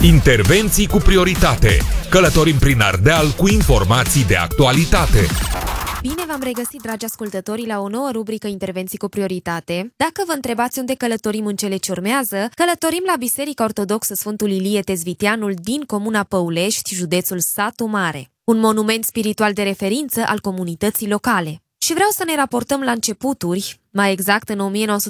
Intervenții cu prioritate. Călătorim prin Ardeal cu informații de actualitate. Bine v-am regăsit, dragi ascultători, la o nouă rubrică Intervenții cu prioritate. Dacă vă întrebați unde călătorim în cele ce urmează, călătorim la Biserica Ortodoxă Sfântul Ilie Tezviteanul din comuna Păulești, județul Satu Mare, un monument spiritual de referință al comunității locale. Și vreau să ne raportăm la începuturi. Mai exact, în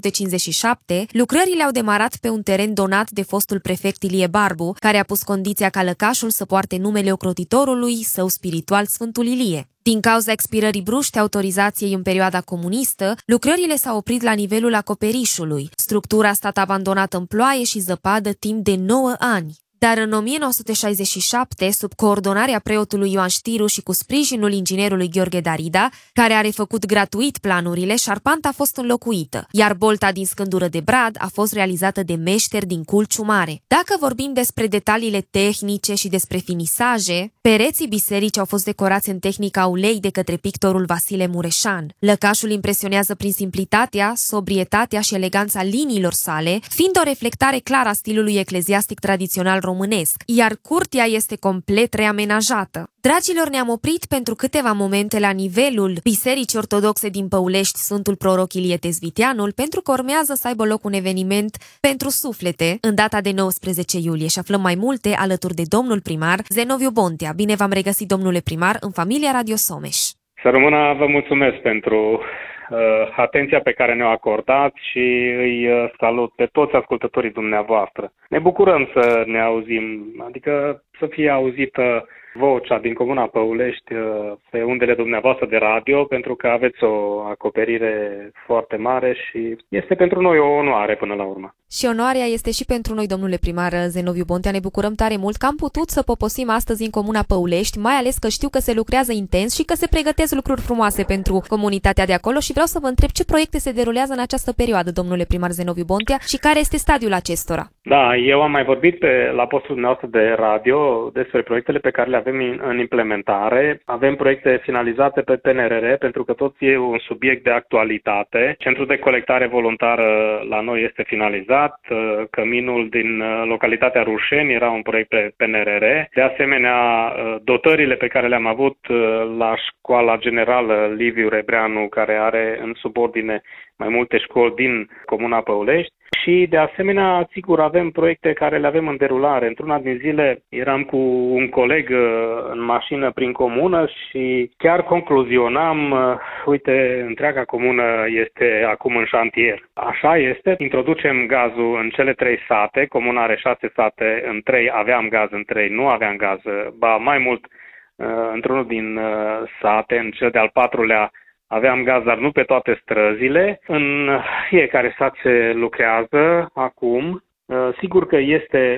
1957, lucrările au demarat pe un teren donat de fostul prefect Ilie Barbu, care a pus condiția ca lăcașul să poarte numele ocrotitorului său spiritual, Sfântul Ilie. Din cauza expirării bruște autorizației în perioada comunistă, lucrările s-au oprit la nivelul acoperișului. Structura a stat abandonată în ploaie și zăpadă timp de 9 ani. Dar în 1967, sub coordonarea preotului Ioan Știru și cu sprijinul inginerului Gheorghe Darida, care a refăcut gratuit planurile, șarpanta a fost înlocuită, iar bolta din scândură de brad a fost realizată de meșteri din Culciu Mare. Dacă vorbim despre detaliile tehnice și despre finisaje, pereții bisericii au fost decorați în tehnica ulei de către pictorul Vasile Mureșan. Lăcașul impresionează prin simplitatea, sobrietatea și eleganța liniilor sale, fiind o reflectare clară a stilului ecleziastic tradițional românesc, iar curtea este complet reamenajată. Dragilor, ne-am oprit pentru câteva momente la nivelul Bisericii Ortodoxe din Păulești, Sfântul Proroc Ilie Tezviteanul, pentru că urmează să aibă loc un eveniment pentru suflete în data de 19 iulie și aflăm mai multe alături de domnul primar Zenoviu Bontea. Bine v-am regăsit, domnule primar, în familia Radio Someș. Să rămână, vă mulțumesc pentru atenția pe care ne-o acordați și îi salut pe toți ascultătorii dumneavoastră. Ne bucurăm să ne auzim, adică să fie auzită vocea din comuna Păulești pe undele dumneavoastră de radio, pentru că aveți o acoperire foarte mare și este pentru noi o onoare până la urmă. Și onoarea este și pentru noi, domnule primar Zenoviu Bontea. Ne bucurăm tare mult că am putut să poposim astăzi în comuna Păulești, mai ales că știu că se lucrează intens și că se pregătesc lucruri frumoase pentru comunitatea de acolo și vreau să vă întreb ce proiecte se derulează în această perioadă, domnule primar Zenoviu Bontea, și care este stadiul acestora. Da, eu am mai vorbit la postul dumneavoastră de radio despre proiectele pe care le avem în implementare. Avem proiecte finalizate pe PNRR, pentru că tot e un subiect de actualitate. Centrul de colectare voluntară la noi este finalizat. Căminul din localitatea Rușeni era un proiect pe PNRR. De asemenea, dotările pe care le-am avut la Școala Generală Liviu Rebreanu, care are în subordine mai multe școli din comuna Păulești. Și, de asemenea, sigur, avem proiecte care le avem în derulare. Într-una din zile eram cu un coleg în mașină prin comună și chiar concluzionam, uite, întreaga comună este acum în șantier. Așa este, introducem gazul în cele 3 sate, comuna are 6 sate, în 3 aveam gaz, în 3 nu aveam gaz, ba mai mult, într-unul din sate, în cel de-al 4-lea, aveam gaz, dar nu pe toate străzile. În fiecare sat se lucrează acum. Sigur că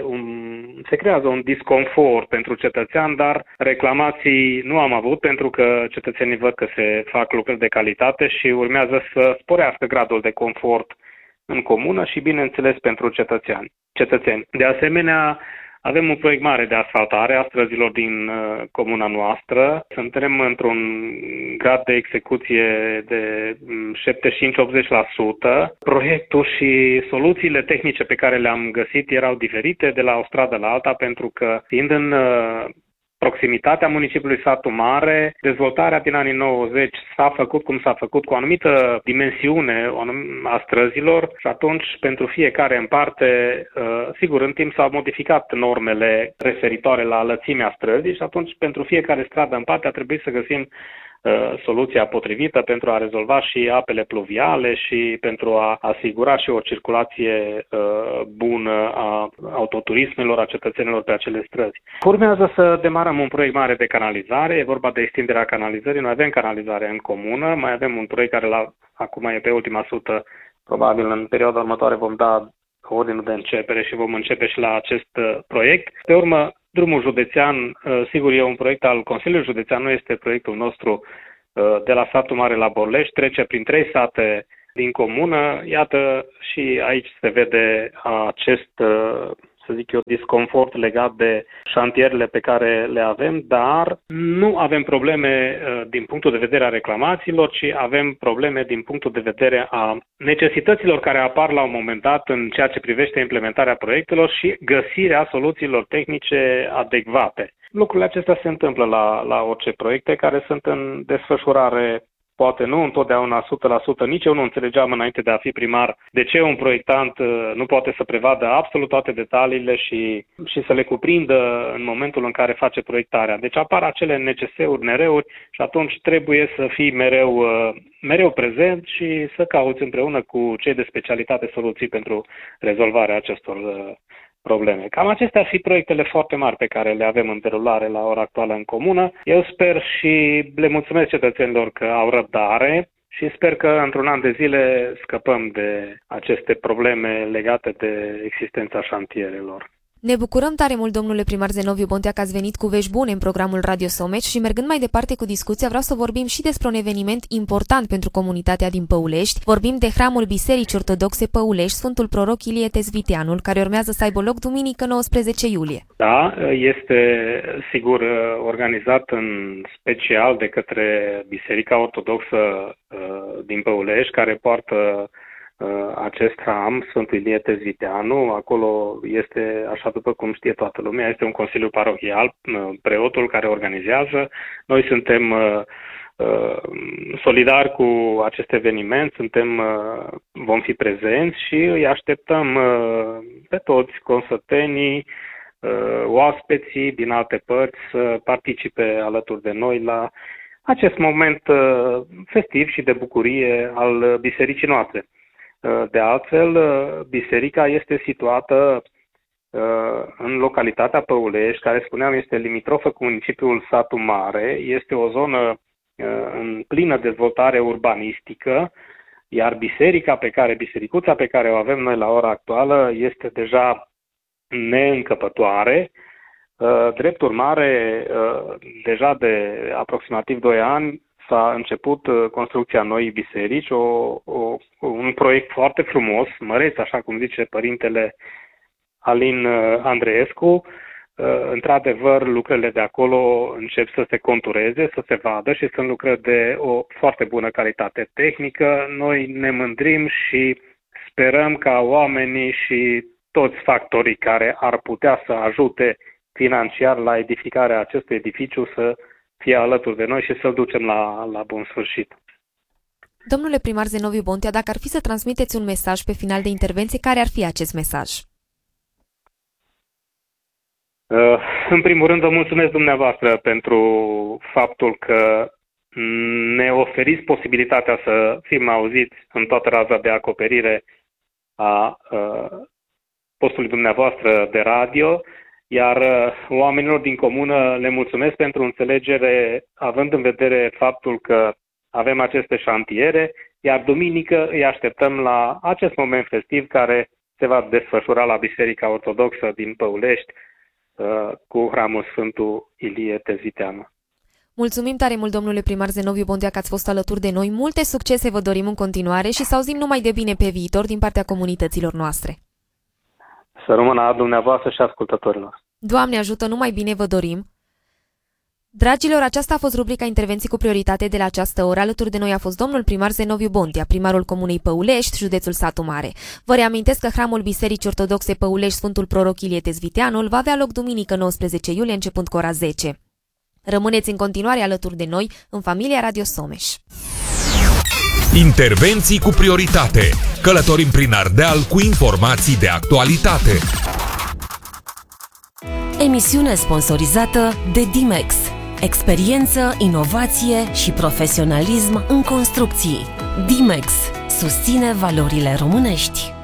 se creează un disconfort pentru cetățean, dar reclamații nu am avut, pentru că cetățenii văd că se fac lucruri de calitate și urmează să sporească gradul de confort în comună și, bineînțeles, pentru cetățeni. De asemenea, avem un proiect mare de asfaltare a străzilor din comuna noastră. Suntem într-un grad de execuție de 75-80%. Proiectul și soluțiile tehnice pe care le-am găsit erau diferite de la o stradă la alta, pentru că, fiind în proximitatea municipiului Satu Mare, dezvoltarea din anii 90 s-a făcut cum s-a făcut, cu o anumită dimensiune a străzilor și atunci pentru fiecare în parte, sigur, în timp s-au modificat normele referitoare la lățimea străzii și atunci pentru fiecare stradă în parte a trebuit să găsim soluția potrivită pentru a rezolva și apele pluviale și pentru a asigura și o circulație bună a autoturismelor, a cetățenilor pe acele străzi. Urmează să demarăm un proiect mare de canalizare, e vorba de extinderea canalizării. Noi avem canalizare în comună, mai avem un proiect care acum e pe ultima sută, probabil în perioada următoare vom da ordinul de începere și vom începe și la acest proiect. Pe urmă, drumul județean, sigur, e un proiect al Consiliului Județean, nu este proiectul nostru de la Satu Mare la Borlești, trece prin 3 sate din comună. Iată, și aici se vede acest să zic eu, disconfort legat de șantierele pe care le avem, dar nu avem probleme din punctul de vedere a reclamațiilor, ci avem probleme din punctul de vedere a necesităților care apar la un moment dat în ceea ce privește implementarea proiectelor și găsirea soluțiilor tehnice adecvate. Lucrurile acestea se întâmplă la orice proiecte care sunt în desfășurare. Poate nu întotdeauna 100%, nici eu nu înțelegeam înainte de a fi primar de ce un proiectant nu poate să prevadă absolut toate detaliile și să le cuprindă în momentul în care face proiectarea. Deci apar acele necesuri, nereuri și atunci trebuie să fii mereu prezent și să cauți împreună cu cei de specialitate soluții pentru rezolvarea acestor probleme. Cam acestea ar fi proiectele foarte mari pe care le avem în derulare la ora actuală în comună. Eu sper și le mulțumesc cetățenilor că au răbdare și sper că într-un an de zile scăpăm de aceste probleme legate de existența șantierelor. Ne bucurăm tare mult, domnule primar Zenoviu Bontea, că ați venit cu vești bune în programul Radio Someș și mergând mai departe cu discuția, vreau să vorbim și despre un eveniment important pentru comunitatea din Păulești. Vorbim de Hramul Bisericii Ortodoxe Păulești, Sfântul Proroc Ilie Tezviteanul, care urmează să aibă loc duminică 19 iulie. Da, este sigur organizat în special de către Biserica Ortodoxă din Păulești, care poartă acest hram, Sfântul Ilie Tezviteanu. Acolo este, așa după cum știe toată lumea, este un consiliu parohial, preotul care organizează. Noi suntem solidari cu acest eveniment, vom fi prezenți și îi așteptăm pe toți consătenii, oaspeții din alte părți să participe alături de noi la acest moment festiv și de bucurie al bisericii noastre. De altfel, biserica este situată în localitatea Păulești, care, spuneam, este limitrofă cu municipiul Satu Mare. Este o zonă în plină dezvoltare urbanistică, iar bisericuța pe care o avem noi la ora actuală este deja neîncăpătoare. Drept urmare, deja de aproximativ 2 ani, s-a început construcția noii biserici, un proiect foarte frumos, măreț, așa cum zice părintele Alin Andreescu. Într-adevăr, lucrările de acolo încep să se contureze, să se vadă și sunt lucrări de o foarte bună calitate tehnică. Noi ne mândrim și sperăm ca oamenii și toți factorii care ar putea să ajute financiar la edificarea acestui edificiu să fie alături de noi și să-l ducem la bun sfârșit. Domnule primar Zenoviu Bontea, dacă ar fi să transmiteți un mesaj pe final de intervenție, care ar fi acest mesaj? În primul rând, vă mulțumesc dumneavoastră pentru faptul că ne oferiți posibilitatea să fim auziți în toată raza de acoperire a postului dumneavoastră de radio, iar oamenilor din comună le mulțumesc pentru înțelegere, având în vedere faptul că avem aceste șantiere, iar duminică îi așteptăm la acest moment festiv care se va desfășura la Biserica Ortodoxă din Păulești cu hramul Sfântul Ilie Tezviteanu. Mulțumim tare mult, domnule primar Zenoviu Bontea, că ați fost alături de noi. Multe succese vă dorim în continuare și să auzim numai de bine pe viitor din partea comunităților noastre. Să rămână dumneavoastră și ascultătorilor. Doamne ajută, numai bine vă dorim. Dragilor, aceasta a fost rubrica Intervenții cu prioritate de la această oră. Alături de noi a fost domnul primar Zenoviu Bontea, primarul comunei Păulești, județul Satu Mare. Vă reamintesc că hramul Bisericii Ortodoxe Păulești, Sfântul Proroc Ilie Tezviteanul, va avea loc duminică 19 iulie, începând cu ora 10. Rămâneți în continuare alături de noi în familia Radio Someș. Intervenții cu prioritate. Călătorim prin Ardeal cu informații de actualitate. Emisiune sponsorizată de Dimex. Experiență, inovație și profesionalism în construcții. Dimex susține valorile românești.